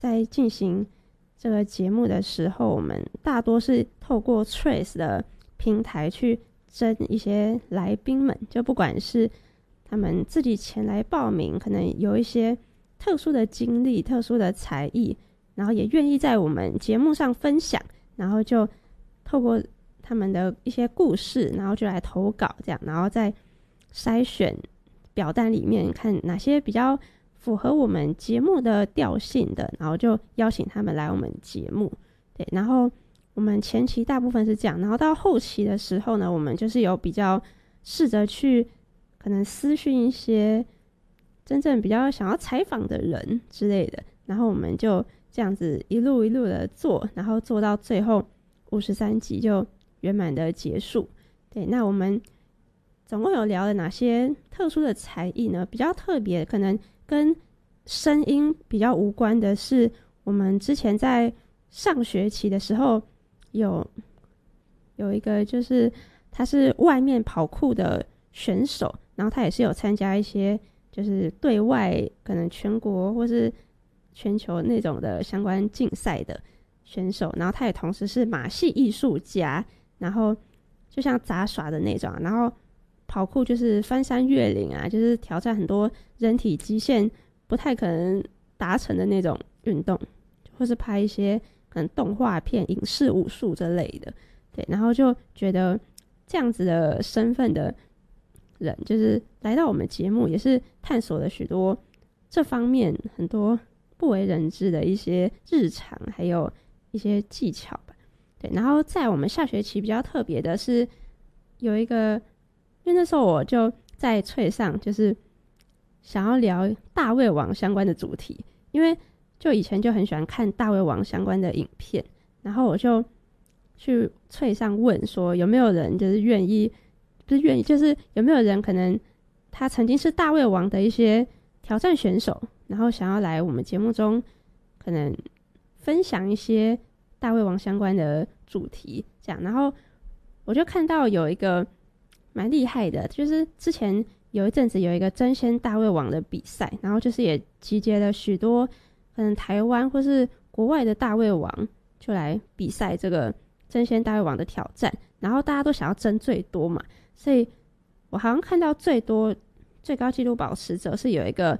在进行这个节目的时候，我们大多是透过 Threads 的平台去征一些来宾们，就不管是他们自己前来报名，可能有一些特殊的经历、特殊的才艺，然后也愿意在我们节目上分享，然后就透过他们的一些故事，然后就来投稿这样，然后再筛选表单里面看哪些比较符合我们节目的调性的，然后就邀请他们来我们节目。对，然后我们前期大部分是这样，然后到后期的时候呢，我们就是有比较试着去可能私讯一些真正比较想要采访的人之类的，然后我们就这样子一路一路的做，然后做到最后53集就圆满的结束。对，那我们总共有聊了哪些特殊的才艺呢？比较特别可能跟声音比较无关的是，我们之前在上学期的时候有一个就是他是外面跑酷的选手，然后他也是有参加一些就是对外可能全国或是全球那种的相关竞赛的选手，然后他也同时是马戏艺术家，然后就像杂耍的那种，然后跑酷就是翻山越岭啊，就是挑战很多人体极限不太可能达成的那种运动，或是拍一些可能动画片、影视武术之类的。对，然后就觉得这样子的身份的人，就是来到我们节目，也是探索了许多这方面很多不为人知的一些日常，还有一些技巧吧。对，然后在我们下学期比较特别的是有一个，因为那时候我就在脆上就是想要聊大胃王相关的主题，因为就以前就很喜欢看大胃王相关的影片，然后我就去脆上问说有没有人就是愿意，不是愿意，就是有没有人可能他曾经是大胃王的一些挑战选手，然后想要来我们节目中可能分享一些大胃王相关的主题这样。然后我就看到有一个蛮厉害的，就是之前有一阵子有一个争先大胃王的比赛，然后就是也集结了许多可能台湾或是国外的大胃王就来比赛这个争先大胃王的挑战，然后大家都想要争最多嘛，所以我好像看到最高纪录保持者是有一个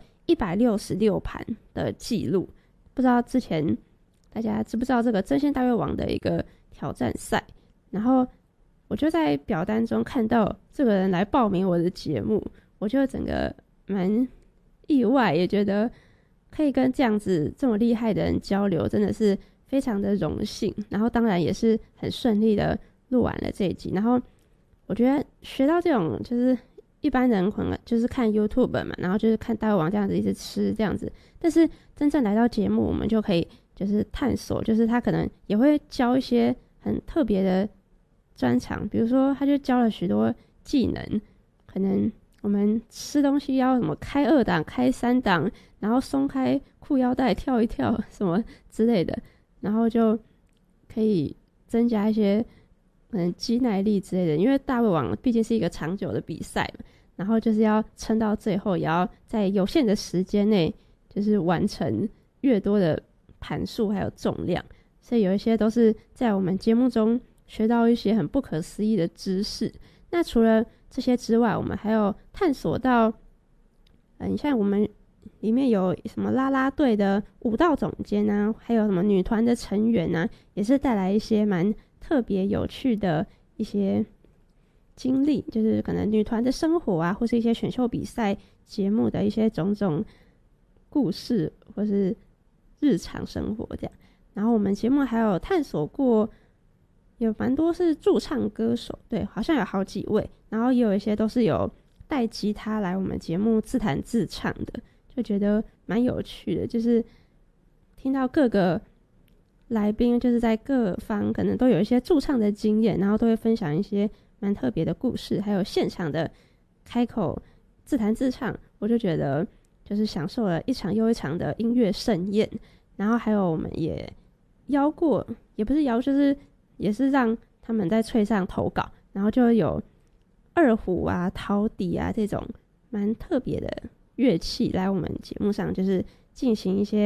166盘的记录，不知道之前大家知不知道这个争先大胃王的一个挑战赛。然后我就在表单中看到这个人来报名我的节目，我就整个蛮意外，也觉得可以跟这样子这么厉害的人交流，真的是非常的荣幸。然后当然也是很顺利的录完了这一集。然后我觉得学到这种就是一般人可能就是看 YouTube 嘛，然后就是看大胃王这样子一直吃这样子，但是真正来到节目，我们就可以就是探索，就是他可能也会教一些很特别的专长，比如说他就教了许多技能，可能我们吃东西要什么开2档、开3档，然后松开裤腰带跳一跳什么之类的，然后就可以增加一些肌耐力之类的，因为大胃王毕竟是一个长久的比赛嘛，然后就是要撑到最后，也要在有限的时间内就是完成越多的盘数还有重量，所以有一些都是在我们节目中学到一些很不可思议的知识。那除了这些之外，我们还有探索到你像我们里面有什么啦啦队的舞蹈总监啊，还有什么女团的成员啊，也是带来一些蛮特别有趣的一些经历，就是可能女团的生活啊，或是一些选秀比赛节目的一些种种故事，或是日常生活这样。然后我们节目还有探索过有蛮多是驻唱歌手，对，好像有好几位，然后也有一些都是有带吉他来我们节目自弹自唱的，就觉得蛮有趣的，就是听到各个来宾就是在各方可能都有一些驻唱的经验，然后都会分享一些蛮特别的故事，还有现场的开口自弹自唱，我就觉得就是享受了一场又一场的音乐盛宴。然后还有我们也邀过，也不是邀，就是也是让他们在脆上投稿，然后就有二胡啊、陶笛啊这种蛮特别的乐器来我们节目上，就是进行一些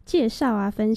介绍啊、分